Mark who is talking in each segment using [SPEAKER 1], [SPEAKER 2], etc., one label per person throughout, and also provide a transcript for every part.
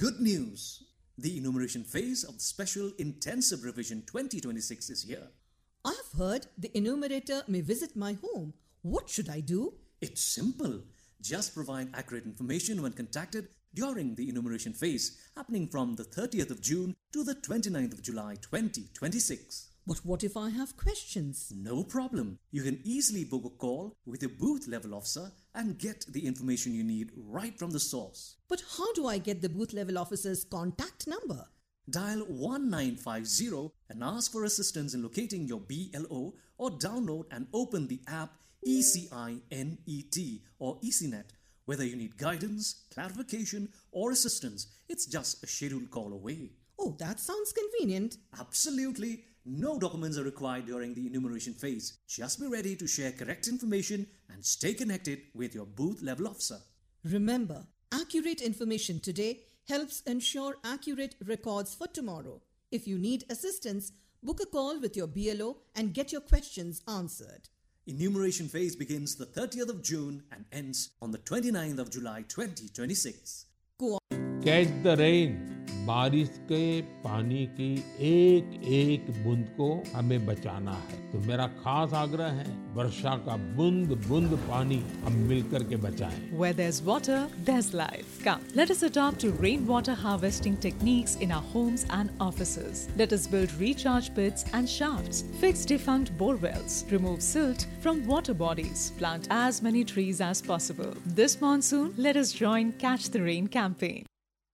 [SPEAKER 1] good news. The enumeration phase of the Special Intensive Revision 2026 is here.
[SPEAKER 2] I've heard the enumerator may visit my home. What should I do?
[SPEAKER 1] It's simple. Just provide accurate information when contacted during the enumeration phase, happening from the 30th of June to the 29th of July 2026.
[SPEAKER 2] But what if I have questions?
[SPEAKER 1] No problem. You can easily book a call with your booth level officer and get the information you need right from the source.
[SPEAKER 2] But how do I get the booth level officer's contact number?
[SPEAKER 1] Dial 1950 and ask for assistance in locating your BLO, or download and open the app ECINET or ECNet. Whether you need guidance, clarification or assistance, it's just a scheduled call away.
[SPEAKER 2] Oh, that sounds convenient.
[SPEAKER 1] Absolutely. No documents are required during the enumeration phase. Just be ready to share correct information and stay connected with your booth level officer.
[SPEAKER 2] Remember, accurate information today helps ensure accurate records for tomorrow. If you need assistance, book a call with your BLO and get your questions answered.
[SPEAKER 1] Enumeration phase begins the 30th of June and ends on the 29th of July 2026.
[SPEAKER 2] Go on.
[SPEAKER 3] Catch the rain, बारिश के पानी की एक एक बूंद को हमें बचाना है। तो मेरा खास आग्रह है, वर्षा का बूंद बूंद पानी हम मिलकर के बचाएं।
[SPEAKER 4] Where there's water, there's life. Come, let us adopt to rainwater harvesting techniques in our homes and offices. Let us build recharge pits and shafts, fix defunct bore wells, remove silt from water bodies, plant as many trees as possible. This monsoon, let us join Catch the Rain campaign.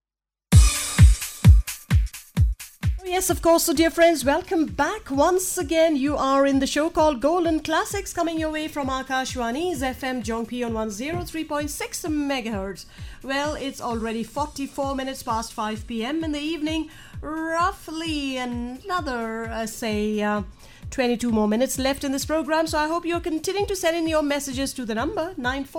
[SPEAKER 5] Yes, of course. So, dear friends, welcome back once again. You are in the show called Golden Classics, coming your way from Akashwani's FM Jongpi on 103.6 megahertz. Well, it's already 44 minutes past 5 p.m. in the evening. Roughly another, 22 more minutes left in this program. So I hope you're continuing to send in your messages to the number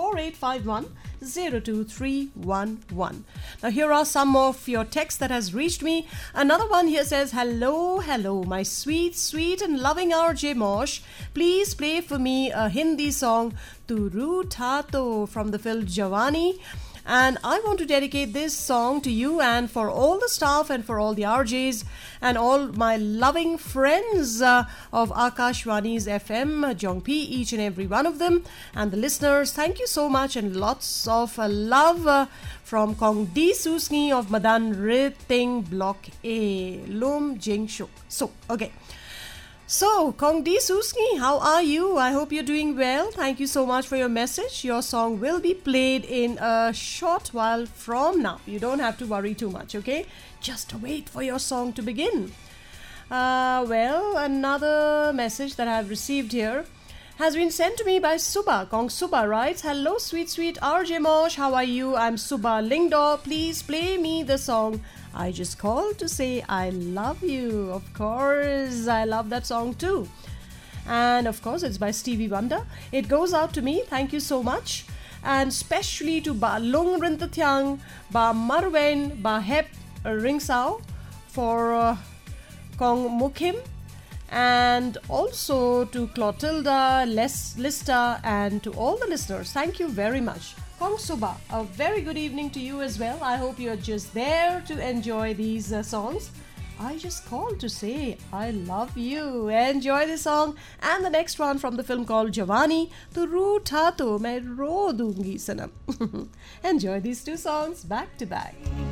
[SPEAKER 5] 94851-02311. Now here are some of your texts that has reached me. Another one here says, hello, my sweet, sweet and loving RJ Mosh. Please play for me a Hindi song, Turu Thato, from the film Jawani. And I want to dedicate this song to you and for all the staff and for all the RJs and all my loving friends of Akashwani's FM, Jongpi, each and every one of them. And the listeners, thank you so much and lots of love from Kong Di Susni of Madan Riting Block A, Lum Jing Shuk. So, okay. So, Kong Di Susni, how are you? I hope you're doing well. Thank you so much for your message. Your song will be played in a short while from now. You don't have to worry too much, okay? Just wait for your song to begin. Well, another message that I've received here has been sent to me by Suba. Kong Suba writes, hello, sweet, sweet RJ Mosh. How are you? I'm Suba Lingdo. Please play me the song I Just Called to Say I Love You. Of course, I love that song too. And of course, it's by Stevie Wonder. It goes out to me. Thank you so much. And especially to Ba Lung Rintathyang, Ba Marwen, Ba Hep Ringsao for Kong Mukim. And also to Clotilda, Lista, and to all the listeners. Thank you very much. Kong Suba, a very good evening to you as well. I hope you're just there to enjoy these songs. I just called to say I love you. Enjoy this song and the next one from the film called Jawani, Turu Thato Main Ro Dungi Sanam. Enjoy these two songs back to back.